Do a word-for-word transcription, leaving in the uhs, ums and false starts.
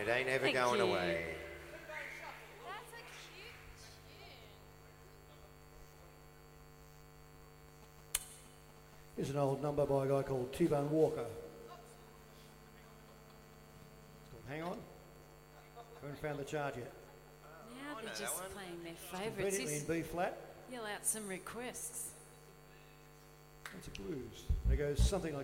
It ain't ever Thank going you. away. That's a cute tune. Here's an old number by a guy called T-Bone Walker. It's called Hang On. Haven't found the chart yet. Now I they're know just that one. playing their favourites. Conveniently in Just B flat. yell out some requests. It's a blues. And it goes something like